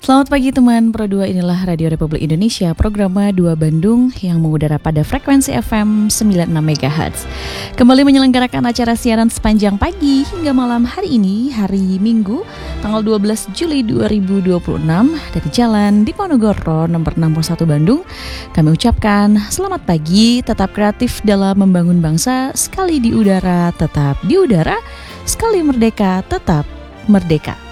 Selamat pagi teman Pro 2, inilah Radio Republik Indonesia, Programa 2 Bandung yang mengudara pada frekuensi FM 96 MHz. Kembali menyelenggarakan acara siaran sepanjang pagi hingga malam hari ini, hari Minggu, tanggal 12 Juli 2026, dari Jalan Diponegoro nomor 61 Bandung. Kami ucapkan selamat pagi, tetap kreatif dalam membangun bangsa, sekali di udara, tetap di udara, sekali merdeka, tetap merdeka.